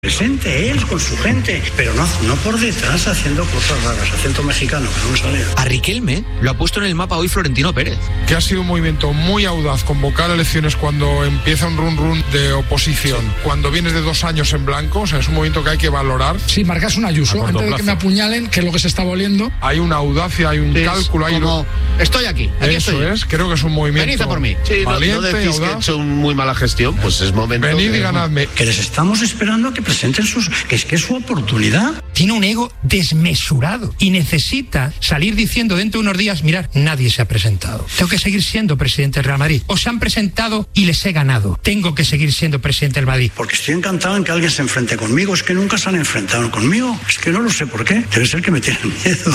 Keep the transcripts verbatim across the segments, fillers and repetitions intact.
Presente él con su gente, pero no, no por detrás haciendo cosas raras, acento mexicano, que no me sale. A Riquelme lo ha puesto en el mapa hoy Florentino Pérez. Que ha sido un movimiento muy audaz convocar elecciones cuando empieza un run run de oposición, sí. Cuando vienes de dos años en blanco, o sea, es un movimiento que hay que valorar. Sí, marcas un Ayuso, antes de que me apuñalen, que es lo que se está volviendo. Hay una audacia, hay un es cálculo, hay como, un... estoy aquí, aquí Eso estoy. es, creo que es un movimiento venid a por mí. Sí, valiente, no, no decís audaz. que he hecho muy mala gestión, pues es momento. Venid de... y ganadme. Que les estamos esperando a que presenten sus... que es que es su oportunidad. Tiene un ego desmesurado y necesita salir diciendo dentro de unos días, mirad, nadie se ha presentado. Tengo que seguir siendo presidente del Real Madrid. O se han presentado y les he ganado. Tengo que seguir siendo presidente del Madrid. Porque estoy encantado en que alguien se enfrente conmigo. Es que nunca se han enfrentado conmigo. Es que no lo sé por qué. Debe ser que me tienen miedo.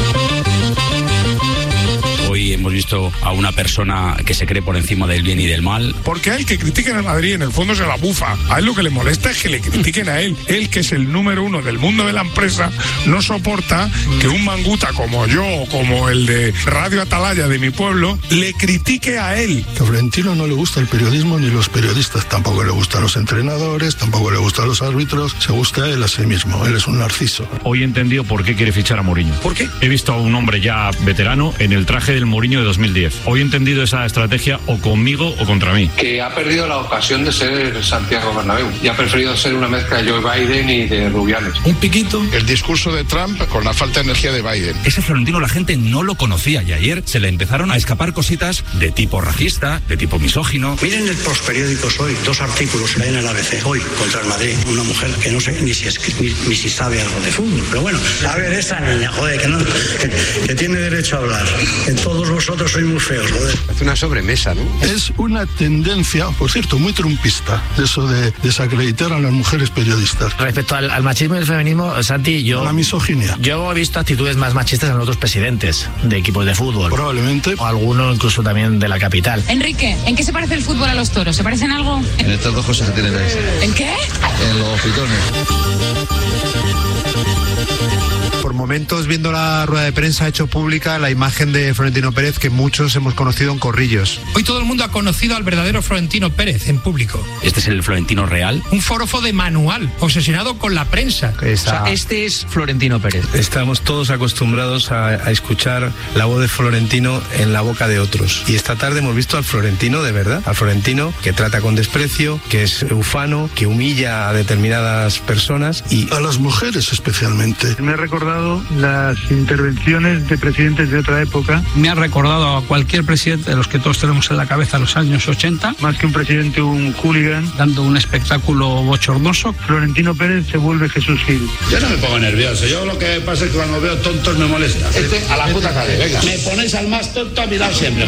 Hoy hemos visto a una persona que se cree por encima del bien y del mal. Porque a él que critiquen al Madrid en el fondo se la bufa. A él lo que le molesta es que le critiquen a él. Él, que es el número uno del mundo de la empresa, no soporta que un manguta como yo o como el de Radio Atalaya de mi pueblo le critique a él. Que a Florentino no le gusta el periodismo ni los periodistas. Tampoco le gustan los entrenadores, tampoco le gustan los árbitros. Se gusta él a sí mismo. Él es un narciso. Hoy he entendido por qué quiere fichar a Mourinho. ¿Por qué? He visto a un hombre ya veterano en el traje del Mourinho de dos mil diez. Hoy he entendido esa estrategia o conmigo o contra mí. Que ha perdido la ocasión de ser Santiago Bernabéu y ha preferido ser una mezcla de Joe Biden y de Rubiales. Un piquito. El discurso de Trump con la falta de energía de Biden. Ese Florentino la gente no lo conocía y ayer se le empezaron a escapar cositas de tipo racista, de tipo misógino. Miren el posperiódicos hoy, dos artículos que hay en el A B C hoy contra el Madrid. Una mujer que no sé ni si, es, ni, ni si sabe algo de fútbol. Pero bueno, a ver, esa niña, joder, que, no, que, que tiene derecho a hablar. Que todos vosotros sois muy feos, joder. Es una sobremesa, ¿no? Es una tendencia, por cierto, muy trumpista, eso de desacreditar a las mujeres periodistas. Respecto al, al machismo y el feminismo, Santi, yo... La misoginia. Yo he visto actitudes más machistas en otros presidentes de equipos de fútbol. Probablemente. O alguno incluso también de la capital. Enrique, ¿en qué se parece el fútbol a los toros? ¿Se parecen algo? En estas dos cosas que tienen ahí. ¿En qué? En los pitones. Por momentos, viendo la rueda de prensa, ha hecho pública la imagen de Florentino Pérez que muchos hemos conocido en Corrillos. Hoy todo el mundo ha conocido al verdadero Florentino Pérez en público. ¿Este es el Florentino real? Un forofo de manual, obsesionado con la prensa. Esa... O sea, este es Florentino Pérez. Estamos todos acostumbrados a, a escuchar la voz de Florentino en la boca de otros. Y esta tarde hemos visto al Florentino de verdad. Al Florentino que trata con desprecio, que es ufano, que humilla a determinadas personas y... A las mujeres especialmente. Me ha recordado las intervenciones de presidentes de otra época. Me ha recordado a cualquier presidente de los que todos tenemos en la cabeza en los años ochenta. Más que un presidente, un hooligan. Dando un espectáculo bochornoso. Florentino Pérez se vuelve Jesús Gil. Yo no me pongo nervioso. Yo lo que pasa es que cuando veo tontos me molesta. Este a la puta calle, venga. Me ponéis al más tonto a mi lado siempre.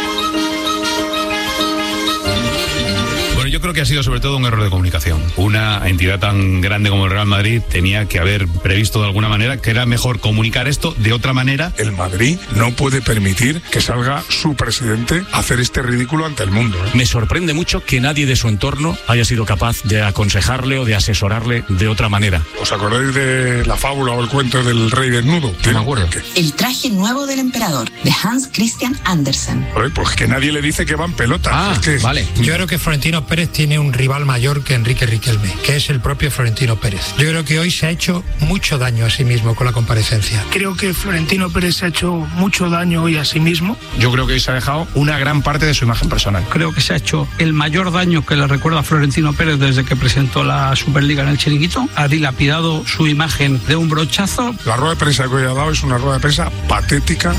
Yo creo que ha sido sobre todo un error de comunicación. Una entidad tan grande como el Real Madrid tenía que haber previsto de alguna manera que era mejor comunicar esto de otra manera. El Madrid no puede permitir que salga su presidente a hacer este ridículo ante el mundo, ¿eh? Me sorprende mucho que nadie de su entorno haya sido capaz de aconsejarle o de asesorarle de otra manera. ¿Os acordáis de la fábula o el cuento del rey desnudo? No me acuerdo. El traje nuevo del emperador, de Hans Christian Andersen. Pues que nadie le dice que va en pelota. Ah, es que... vale. Yo creo que Florentino Pérez tiene un rival mayor que Enrique Riquelme, que es el propio Florentino Pérez. Yo creo que hoy se ha hecho mucho daño a sí mismo con la comparecencia. Creo que Florentino Pérez se ha hecho mucho daño hoy a sí mismo. Yo creo que hoy se ha dejado una gran parte de su imagen personal. Creo que se ha hecho el mayor daño que le recuerda a Florentino Pérez desde que presentó la Superliga en el Chiringuito. Ha dilapidado su imagen de un brochazo. La rueda de prensa que hoy ha dado es una rueda de prensa patética.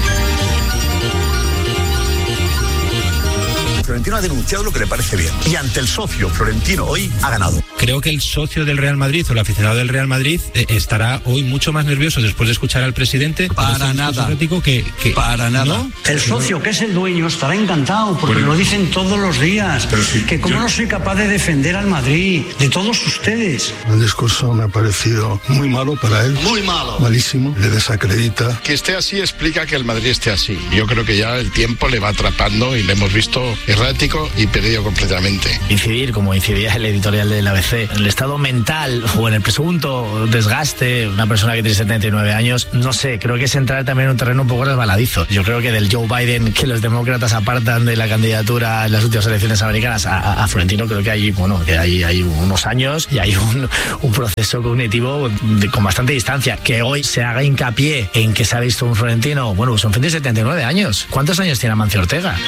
Florentino ha denunciado lo que le parece bien. Y ante el socio, Florentino hoy ha ganado. Creo que el socio del Real Madrid o el aficionado del Real Madrid eh, estará hoy mucho más nervioso después de escuchar al presidente. Para nada. Que, que, Para nada. ¿no? El socio, que es el dueño, estará encantado porque bueno, lo dicen todos los días. Sí, que como yo... no soy capaz de defender al Madrid, de todos ustedes. El discurso me ha parecido muy malo para él. Muy malo. Malísimo. Le desacredita. Que esté así explica que el Madrid esté así. Yo creo que ya el tiempo le va atrapando y le hemos visto errático y perdido completamente. Incidir, como incidía el editorial del A B C, en el estado mental o en el presunto desgaste de una persona que tiene setenta y nueve años, no sé, creo que es entrar también en un terreno un poco resbaladizo. Yo creo que del Joe Biden que los demócratas apartan de la candidatura en las últimas elecciones americanas a, a, a Florentino, creo que hay, bueno, que hay, hay unos años y hay un, un proceso cognitivo de, con bastante distancia. Que hoy se haga hincapié en que se ha visto un Florentino, bueno, pues un Florentino de setenta y nueve años. ¿Cuántos años tiene Amancio Ortega?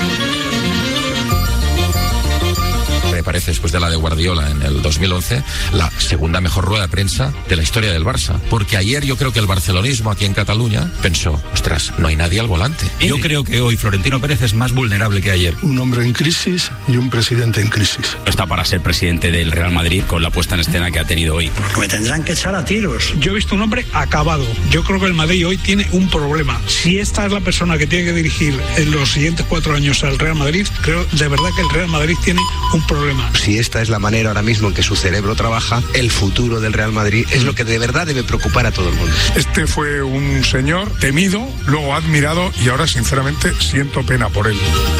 Me parece, después de la de Guardiola en el dos mil once, la segunda mejor rueda de prensa de la historia del Barça. Porque ayer yo creo que el barcelonismo aquí en Cataluña pensó, ostras, no hay nadie al volante. Yo creo que hoy Florentino Pérez es más vulnerable que ayer. Un hombre en crisis y un presidente en crisis. Está para ser presidente del Real Madrid con la puesta en escena que ha tenido hoy. Me tendrán que echar a tiros. Yo he visto un hombre acabado. Yo creo que el Madrid hoy tiene un problema. Si esta es la persona que tiene que dirigir en los siguientes cuatro años al Real Madrid, creo de verdad que el Real Madrid tiene un problema. Si esta es la manera ahora mismo en que su cerebro trabaja, el futuro del Real Madrid es lo que de verdad debe preocupar a todo el mundo. Este fue un señor temido, luego admirado y ahora sinceramente siento pena por él.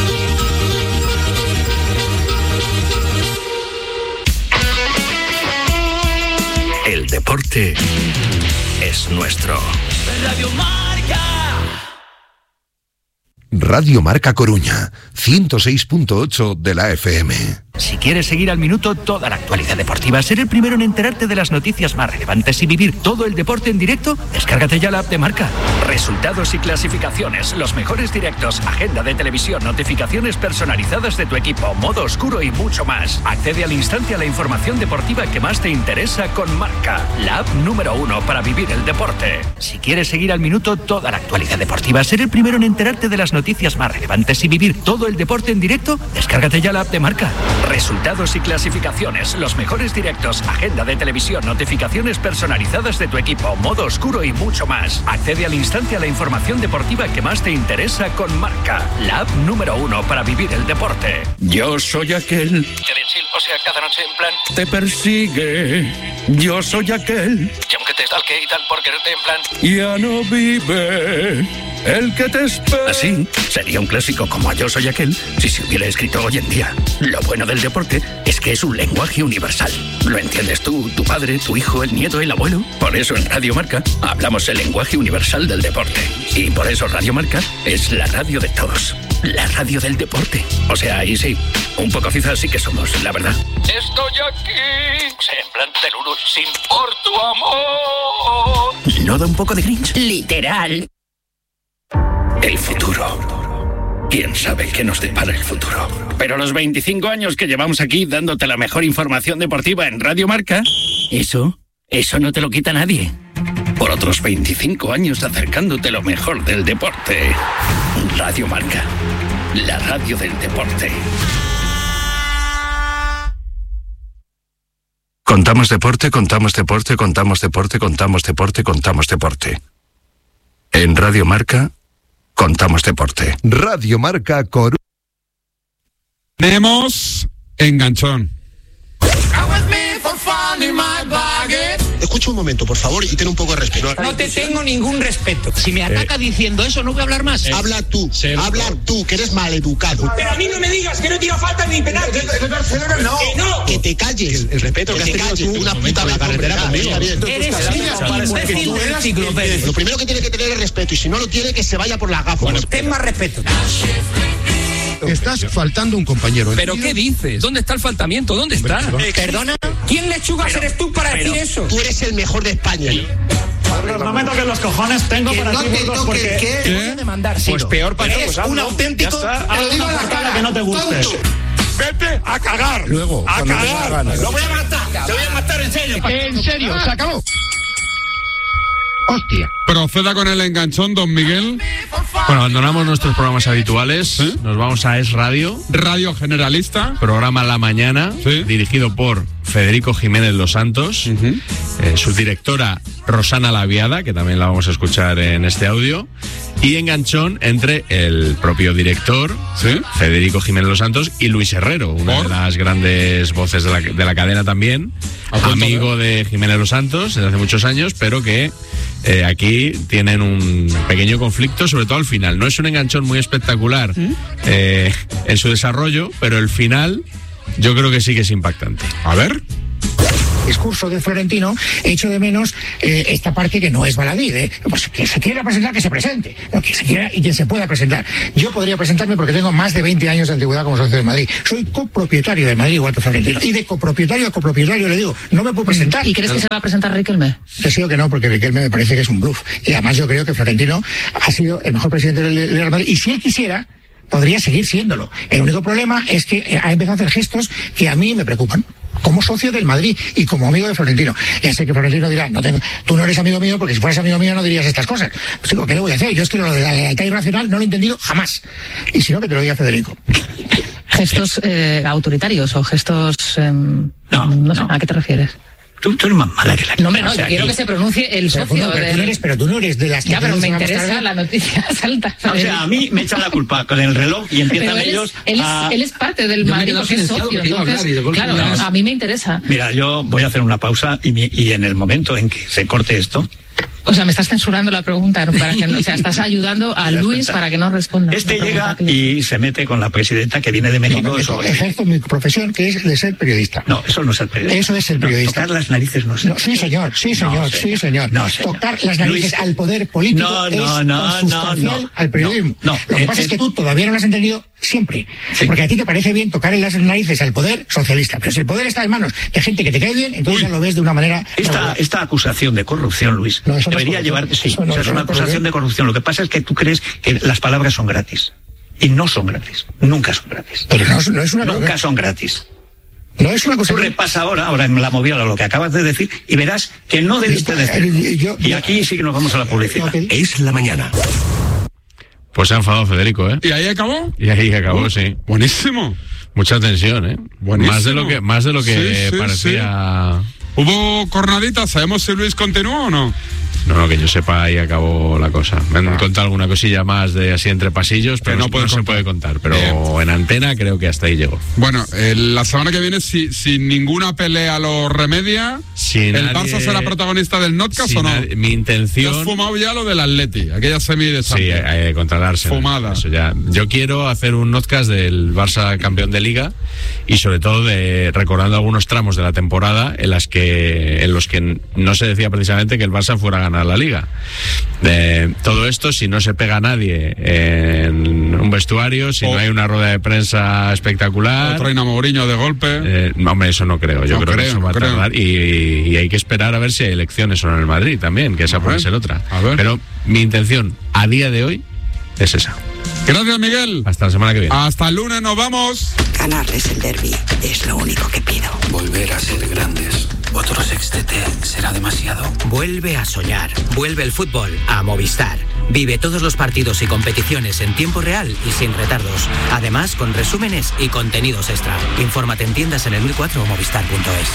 El deporte es nuestro. Radio Marca. Radio Marca Coruña, ciento seis punto ocho de la F M. Si quieres seguir al minuto toda la actualidad deportiva, ser el primero en enterarte de las noticias más relevantes y vivir todo el deporte en directo, descárgate ya la app de Marca. Resultados y clasificaciones, los mejores directos, agenda de televisión, notificaciones personalizadas de tu equipo, modo oscuro y mucho más. Accede al instante a la información deportiva que más te interesa con Marca, la app número uno para vivir el deporte. Si quieres seguir al minuto toda la actualidad deportiva, ser el primero en enterarte de las noticias más relevantes y vivir todo el deporte en directo, descárgate ya la app de Marca. Resultados y clasificaciones, los mejores directos, agenda de televisión, notificaciones personalizadas de tu equipo, modo oscuro y mucho más. Accede al instante a la información deportiva que más te interesa con Marca, la app número uno para vivir el deporte. Yo soy aquel. O sea, cada noche en plan te persigue. Yo soy aquel. Y aunque te stalke y tal por quererte en plan ya no vive el que te espera. Así, sería un clásico como Yo soy aquel si se hubiera escrito hoy en día. Lo bueno del deporte es que es un lenguaje universal. Lo entiendes tú, tu padre, tu hijo, el nieto, el abuelo. Por eso en Radio Marca hablamos el lenguaje universal del deporte. Y por eso Radio Marca es la radio de todos. La radio del deporte. O sea, ahí sí, un poco cizas sí que somos, la verdad. Estoy aquí. O sea, en plan Teluru, sin por tu amor. ¿No da un poco de cringe? Literal. El futuro. ¿Quién sabe qué nos depara el futuro? Pero los veinticinco años que llevamos aquí dándote la mejor información deportiva en Radio Marca, eso, eso no te lo quita nadie. Por otros veinticinco años acercándote lo mejor del deporte. Radio Marca, la radio del deporte. Contamos deporte, contamos deporte, contamos deporte, contamos deporte, contamos deporte. En Radio Marca, contamos deporte. Radio Marca Coruña. Tenemos enganchón. Escucha un momento, por favor, y ten un poco de respeto. No te tengo ningún respeto. Si me ataca eh. diciendo eso, no voy a hablar más. Eh. Habla tú, sí, habla tú, que eres maleducado. Pero a mí no me digas que no tira falta ni penalti. No, que no. Que te calles. El, el respeto que, que has tenido tú, una puta en la carretera conmigo. Eres imbécil de enciclopedia. Lo primero que tiene que tener es respeto, y si no lo tiene, que se vaya por la gafa. Bueno, ten más respeto. Estás faltando un compañero. ¿Pero qué dices? ¿Dónde está el faltamiento? ¿Dónde está? Eh, ¿Perdona? ¿Quién lechugas eres tú para pero, decir eso? Tú eres el mejor de España. No me toques los cojones, tengo que para no ti te toques, porque... ¿qué? Te voy a demandar, sí. Pues peor para Eres pues, un auténtico... Te lo digo a la cara que no te guste. Vete a cagar. Luego, a cagar. Lo voy a matar. Te voy a matar en serio. En serio, se acabó. Hostia. Proceda con el enganchón, don Miguel. Bueno, abandonamos nuestros programas habituales. ¿Eh? Nos vamos a Es Radio. Radio Generalista. Programa La Mañana, ¿sí? Dirigido por Federico Jiménez Los Santos. Uh-huh. eh, su directora Rosana Laviada, que también la vamos a escuchar en este audio. y enganchón entre el propio director, ¿sí? Federico Jiménez Los Santos, y Luis Herrero, una ¿Por? de las grandes voces de la, de la cadena también, amigo de Jiménez Los Santos desde hace muchos años, pero que eh, aquí tienen un pequeño conflicto, sobre todo al final. No es un enganchón muy espectacular ¿Mm? eh, en su desarrollo, pero el final yo creo que sí que es impactante. A ver... discurso de Florentino, echo de menos eh, esta parte que no es baladí, ¿eh? Pues que se quiera presentar, que se presente, no, que se quiera y que se pueda presentar. Yo podría presentarme porque tengo más de veinte años de antigüedad como socio de Madrid. Soy copropietario de Madrid, igual que Florentino. Y de copropietario a copropietario le digo, no me puedo presentar. ¿Y crees que se va a presentar Riquelme? Deseo que no, porque Riquelme me parece que es un bluff. Y además yo creo que Florentino ha sido el mejor presidente del Real Madrid. Y si él quisiera, podría seguir siéndolo. El único problema es que ha empezado a hacer gestos que a mí me preocupan, como socio del Madrid y como amigo de Florentino. Ya sé que Florentino dirá, no tengo, tú no eres amigo mío, porque si fueras amigo mío no dirías estas cosas. Pues digo, ¿qué le voy a hacer? Yo es que lo de la lealtad irracional no lo he entendido jamás. Y si no, que te lo diga Federico. ¿Gestos eh, autoritarios o gestos... Eh, no, no sé, no. ¿A qué te refieres? Tú, tú eres más mala que la... No, hombre, no, o sea, yo quiero aquí... que se pronuncie el pero, socio. No, pero, de... tú no eres, pero tú no eres de las que... Ya, pero me interesa la noticia salta. O sea, a mí me echan la culpa con el reloj y empiezan pero él ellos es, él, a... es, él es parte del yo Madrid porque es socio, entonces, claro, no, a mí me interesa. Mira, yo voy a hacer una pausa y, mi, y en el momento en que se corte esto... O sea, me estás censurando la pregunta, para que no, o sea, estás ayudando a Luis para que no responda. Este llega y se mete con la presidenta que viene de México. No, no, sobre... Ejerzo mi profesión, que es de ser periodista. No, eso no es ser periodista. Eso es ser periodista. No, tocar las narices no es ser no, Sí, señor, sí, señor, no, sí, señor. No, señor. Tocar las narices Luis... al poder político no, no, es no, consustancial no, al periodismo. No, no, lo que eh, pasa eh, es que tú todavía no lo has entendido siempre. Sí. Porque a ti te parece bien tocar en las narices al poder socialista. Pero si el poder está en manos de gente que te cae bien, entonces Uy. ya lo ves de una manera... Esta, esta acusación de corrupción, Luis, no, debería no llevar... Sí, eso no, eso es una acusación de corrupción. Lo que pasa es que tú crees que las palabras son gratis. Y no son gratis. Nunca son gratis. Pero no, no es una Nunca cosa... son gratis. No es una cosa... Tú repasa ahora, ahora en la moviola, lo que acabas de decir, y verás que no debiste decir. Yo, yo, y aquí sí que nos vamos a la publicidad. Okay. Es la mañana. Pues se ha enfadado Federico, ¿eh? ¿Y ahí acabó? Y ahí acabó, uh, sí. Buenísimo. Mucha tensión, ¿eh? Buenísimo. Más de lo que, más de lo que sí, sí, parecía... Sí. ¿Hubo cornadita? ¿Sabemos si Luis continuó o no? No, no, que yo sepa, ahí acabó la cosa. Me han ah. contado alguna cosilla más de así entre pasillos, pero no, no, no se puede contar. Pero Bien. en antena creo que hasta ahí llegó. Bueno, eh, la semana que viene, si, si ninguna pelea lo remedia, si ¿el nadie, Barça será protagonista del Notcast si o no? Nadie, mi intención... ¿Te has fumado ya lo del Atleti? Aquella semi de Sí, eh, contra el Arsenal. Fumada. Eso ya. Yo quiero hacer un Notcast del Barça campeón de Liga y sobre todo de recordando algunos tramos de la temporada en, las que, en los que no se decía precisamente que el Barça fuera a ganar la Liga. De todo esto, si no se pega nadie en un vestuario, si oh. no hay una rueda de prensa espectacular, o traen a Mourinho de golpe, eh, no, hombre, eso no creo. Yo no creo, creo que eso no va creo. a tardar y, y hay que esperar a ver si hay elecciones o no en el Madrid también, que esa a puede ver. ser otra. Pero mi intención a día de hoy es esa. Gracias, Miguel. Hasta la semana que viene. Hasta el lunes, nos vamos. Ganarles el derbi es lo único que pido. Volver a ser grandes. Otro sextete será demasiado. Vuelve a soñar. Vuelve el fútbol a Movistar. Vive todos los partidos y competiciones en tiempo real y sin retardos. Además, con resúmenes y contenidos extra. Infórmate en tiendas en el mil cuatro o movistar punto es.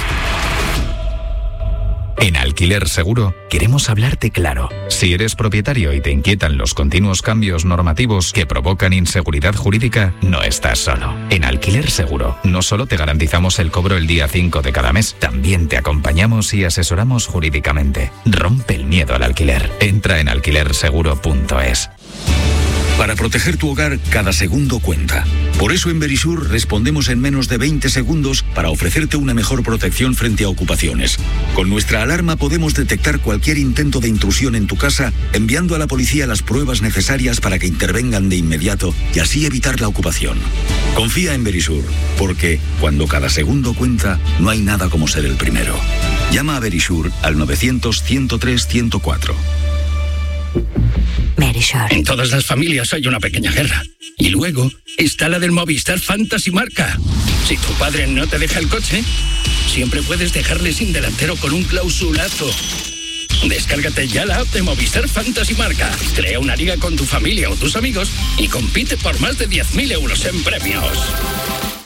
En Alquiler Seguro queremos hablarte claro. Si eres propietario y te inquietan los continuos cambios normativos que provocan inseguridad jurídica, no estás solo. En Alquiler Seguro no solo te garantizamos el cobro el día cinco de cada mes, también te acompañamos y asesoramos jurídicamente. Rompe el miedo al alquiler. Entra en alquiler seguro punto es. Para proteger tu hogar, cada segundo cuenta. Por eso en Verisur respondemos en menos de veinte segundos para ofrecerte una mejor protección frente a ocupaciones. Con nuestra alarma podemos detectar cualquier intento de intrusión en tu casa, enviando a la policía las pruebas necesarias para que intervengan de inmediato y así evitar la ocupación. Confía en Verisur, porque cuando cada segundo cuenta, no hay nada como ser el primero. Llama a Verisur al novecientos, ciento tres, ciento cuatro. Verisur. En todas las familias hay una pequeña guerra. Y luego está la del Movistar Fantasy Marca. Si tu padre no te deja el coche, siempre puedes dejarle sin delantero con un clausulazo. Descárgate ya la app de Movistar Fantasy Marca. Crea una liga con tu familia o tus amigos y compite por más de diez mil euros en premios.